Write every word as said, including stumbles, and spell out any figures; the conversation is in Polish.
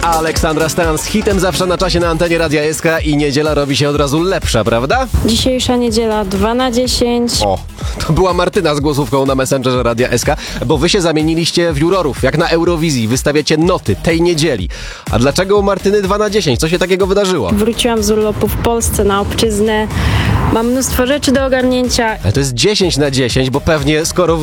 Aleksandra Stan z hitem zawsze na czasie na antenie Radia S K i niedziela robi się od razu lepsza, prawda? Dzisiejsza niedziela dwa na dziesięć. O, to była Martyna z głosówką na Messengerze Radia S K, bo wy się zamieniliście w jurorów, jak na Eurowizji. Wystawiacie noty tej niedzieli. A dlaczego u Martyny dwa na dziesięć? Co się takiego wydarzyło? Wróciłam z urlopu w Polsce na obczyznę. Mam mnóstwo rzeczy do ogarnięcia. Ale to jest dziesięć na dziesięć, bo pewnie skoro